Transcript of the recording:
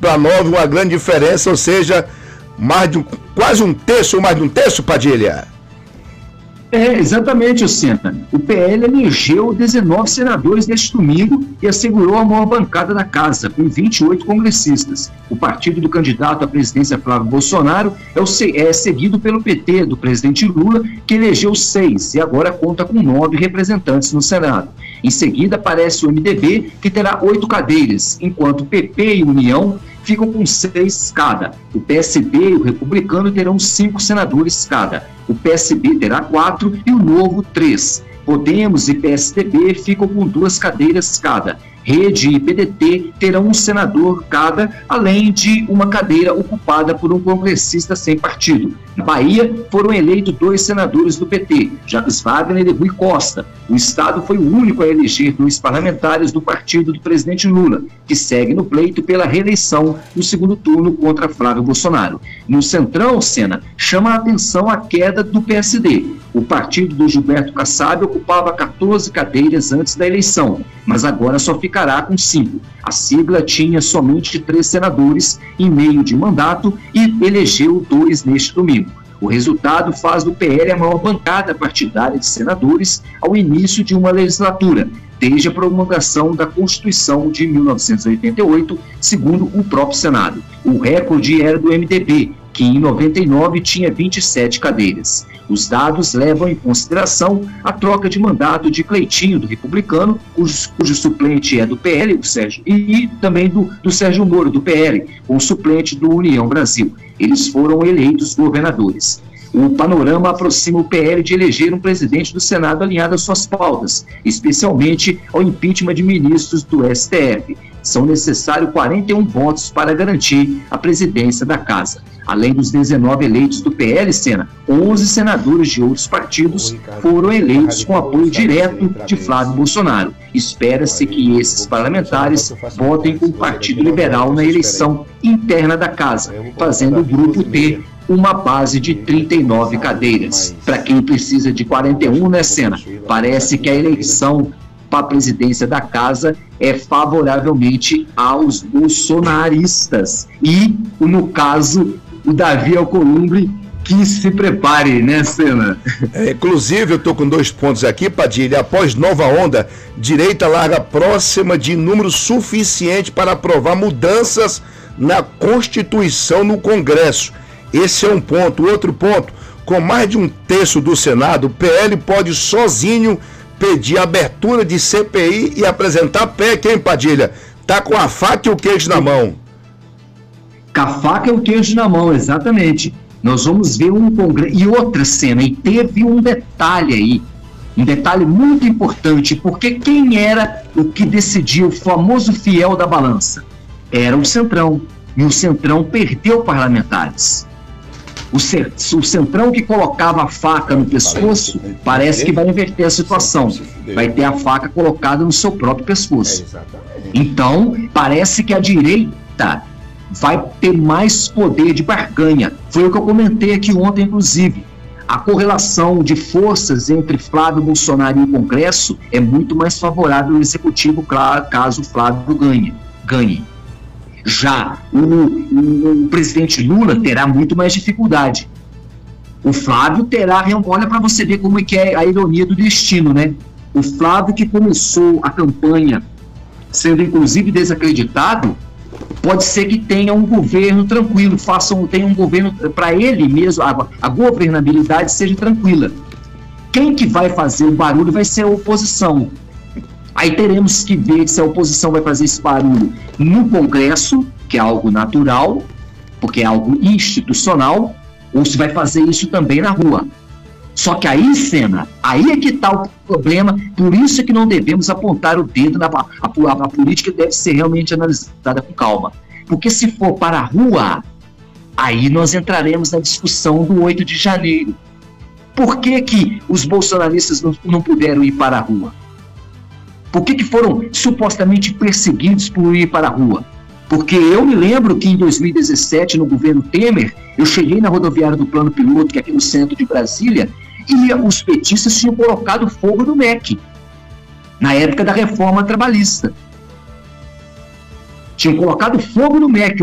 para 9, uma grande diferença, ou seja, quase um terço ou mais de um terço, Padilha. Exatamente, Ocenta. O PL elegeu 19 senadores neste domingo e assegurou a maior bancada da casa, com 28 congressistas. O partido do candidato à presidência Flávio Bolsonaro é seguido pelo PT do presidente Lula, que elegeu 6 e agora conta com 9 representantes no Senado. Em seguida aparece o MDB, que terá 8 cadeiras, enquanto o PP e União ficam com 6 cada. O PSB e o Republicano terão 5 senadores cada. O PSB terá 4 e o Novo 3. Podemos e PSDB ficam com 2 cadeiras cada. Rede e PDT terão um senador cada, além de uma cadeira ocupada por um congressista sem partido. Na Bahia, foram eleitos 2 senadores do PT, Jacques Wagner e Rui Costa. O estado foi o único a eleger 2 parlamentares do partido do presidente Lula, que segue no pleito pela reeleição no segundo turno contra Flávio Bolsonaro. No Centrão, Sena, chama a atenção a queda do PSD. O partido do Gilberto Kassab ocupava 14 cadeiras antes da eleição, mas agora só ficará com 5. A sigla tinha somente 3 senadores em meio de mandato e elegeu 2 neste domingo. O resultado faz do PL a maior bancada partidária de senadores ao início de uma legislatura, desde a promulgação da Constituição de 1988, segundo o próprio Senado. O recorde era do MDB, que em 99 tinha 27 cadeiras. Os dados levam em consideração a troca de mandato de Cleitinho, do Republicano, cujo suplente é do PL, o Sérgio, e também do Sérgio Moro, do PL, com o suplente do União Brasil. Eles foram eleitos governadores. O panorama aproxima o PL de eleger um presidente do Senado alinhado às suas pautas, especialmente ao impeachment de ministros do STF. São necessários 41 votos para garantir a presidência da casa. Além dos 19 eleitos do PL, Sena, 11 senadores de outros partidos foram eleitos com apoio direto de Flávio Bolsonaro. Espera-se que esses parlamentares votem com o Partido Liberal na eleição interna da casa, fazendo o grupo ter uma base de 39 cadeiras. Para quem precisa de 41, né, Sena? Parece que a eleição para a presidência da casa é favoravelmente aos bolsonaristas. E, no caso, o Davi Alcolumbre, que se prepare, né, Sena? Inclusive, eu estou com 2 pontos aqui, Padilha. Após nova onda, direita larga próxima de número suficiente para aprovar mudanças na Constituição no Congresso. Esse é um ponto. Outro ponto, com mais de um terço do Senado, o PL pode sozinho pedir abertura de CPI e apresentar PEC, hein, Padilha? Tá com a faca e o queijo na mão. Com a faca e o queijo na mão, exatamente. Nós vamos ver um congresso. E outra cena, e teve um detalhe aí, um detalhe muito importante, porque quem era o que decidia, o famoso fiel da balança? Era o Centrão. E o Centrão perdeu parlamentares. O Centrão que colocava a faca no pescoço, parece que vai inverter a situação. Vai ter a faca colocada no seu próprio pescoço. Então, parece que a direita vai ter mais poder de barganha. Foi o que eu comentei aqui ontem, inclusive. A correlação de forças entre Flávio Bolsonaro e o Congresso é muito mais favorável ao Executivo, caso Flávio ganhe. Já o presidente Lula terá muito mais dificuldade. O Flávio terá, olha para você ver como é que é a ironia do destino, né? O Flávio, que começou a campanha sendo inclusive desacreditado, pode ser que tenha um governo tranquilo, tenha um governo para ele mesmo, a governabilidade seja tranquila. Quem que vai fazer o barulho vai ser a oposição. Aí teremos que ver se a oposição vai fazer esse barulho no Congresso, que é algo natural, porque é algo institucional, ou se vai fazer isso também na rua. Só que aí, Sena, aí é que está o problema, por isso é que não devemos apontar o dedo, a política deve ser realmente analisada com calma. Porque se for para a rua, aí nós entraremos na discussão do 8 de janeiro. Por que que os bolsonaristas não puderam ir para a rua? Por que foram supostamente perseguidos por ir para a rua? Porque eu me lembro que em 2017, no governo Temer, eu cheguei na rodoviária do Plano Piloto, que é aqui no centro de Brasília, e os petistas tinham colocado fogo no MEC, na época da reforma trabalhista. Tinham colocado fogo no MEC.